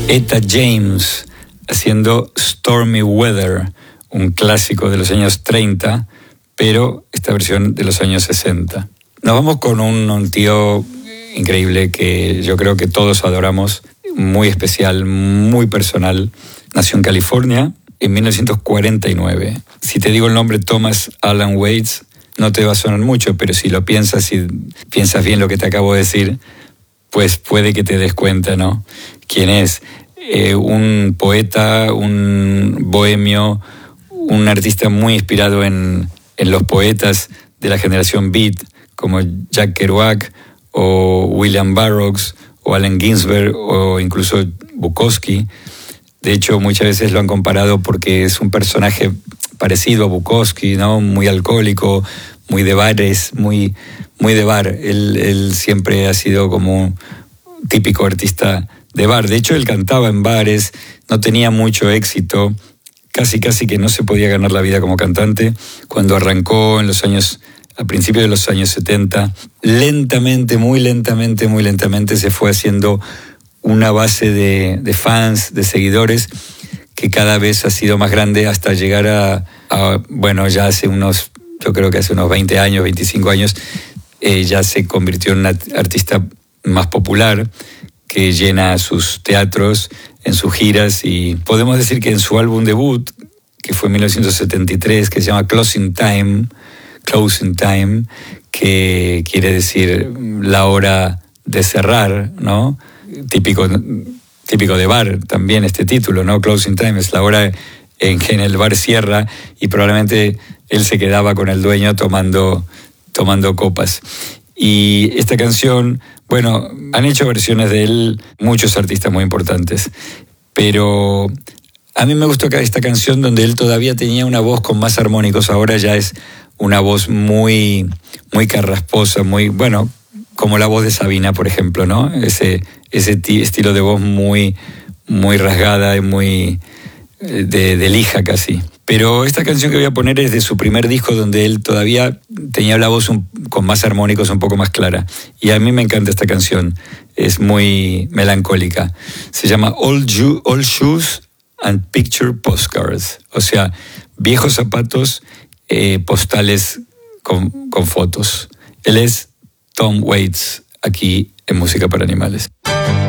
Etta James haciendo Stormy Weather, un clásico de los años 30, pero esta versión de los años 60. Nos vamos con un tío increíble que yo creo que todos adoramos, muy especial, muy personal. Nació en California en 1949. Si te digo el nombre Thomas Alan Waits, no te va a sonar mucho, pero si lo piensas y piensas bien lo que te acabo de decir, pues puede que te des cuenta, ¿no? ¿Quién es? Un poeta, un bohemio, un artista muy inspirado en los poetas de la generación Beat, como Jack Kerouac o William Burroughs o Allen Ginsberg o incluso Bukowski. De hecho, muchas veces lo han comparado porque es un personaje parecido a Bukowski, ¿no? Muy alcohólico, muy de bares, muy de bar. Él siempre ha sido como un típico artista de bar. De hecho, él cantaba en bares, no tenía mucho éxito, casi que no se podía ganar la vida como cantante. Cuando arrancó a principios de los años 70, lentamente, muy lentamente se fue haciendo una base de fans, de seguidores, que cada vez ha sido más grande hasta llegar a ya yo creo que hace unos 20 años, 25 años, ya se convirtió en una artista más popular, que llena sus teatros en sus giras, y podemos decir que en su álbum debut, que fue en 1973, que se llama Closing Time, que quiere decir la hora de cerrar, ¿no? Típico de bar también este título, ¿no? Closing Time es la hora en que el bar cierra, y probablemente él se quedaba con el dueño tomando copas. Y esta canción, bueno, han hecho versiones de él muchos artistas muy importantes, pero a mí me gustó esta canción donde él todavía tenía una voz con más armónicos. Ahora ya es una voz muy carrasposa, muy, bueno, como la voz de Sabina, por ejemplo, ¿no? Ese estilo de voz muy rasgada y muy de lija casi. Pero esta canción que voy a poner es de su primer disco, donde él todavía tenía la voz con más armónicos, un poco más clara. Y a mí me encanta esta canción, es muy melancólica. Se llama Old Shoes and Picture Postcards, o sea, viejos zapatos, postales con fotos. Él es Tom Waits, aquí en Música para Animales.